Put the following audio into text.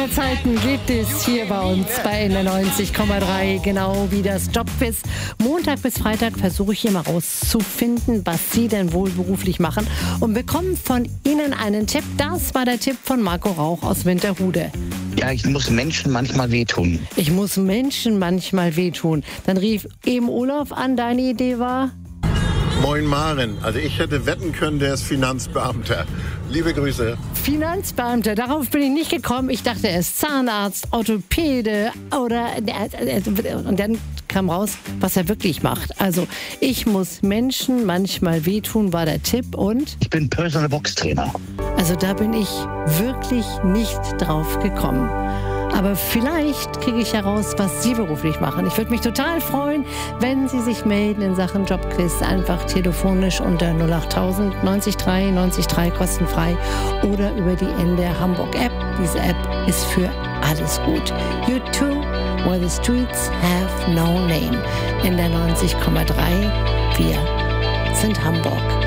aller Zeiten gibt es hier bei uns bei 90,3, genau wie das Jobquiz. Montag bis Freitag versuche ich hier mal rauszufinden, was Sie denn wohl beruflich machen und bekomme von Ihnen einen Tipp. Das war der Tipp von Marco Rauch aus Winterhude. Ja, ich muss Menschen manchmal wehtun. Ich muss Menschen manchmal wehtun. Dann rief eben Olaf an, deine Idee war? Moin Maren, also ich hätte wetten können, der ist Finanzbeamter. Liebe Grüße. Finanzbeamter, darauf bin ich nicht gekommen. Ich dachte, er ist Zahnarzt, Orthopäde oder... Und dann kam raus, was er wirklich macht. Also, ich muss Menschen manchmal wehtun, war der Tipp und... Ich bin Personal Box Trainer. Also da bin ich wirklich nicht drauf gekommen. Aber vielleicht kriege ich heraus, was Sie beruflich machen. Ich würde mich total freuen, wenn Sie sich melden in Sachen Jobquiz. Einfach telefonisch unter 08000 90 3 90 3 kostenfrei oder über die NDR Hamburg App. Diese App ist für alles gut. You too, where the streets have no name. NDR 90,3. Wir sind Hamburg.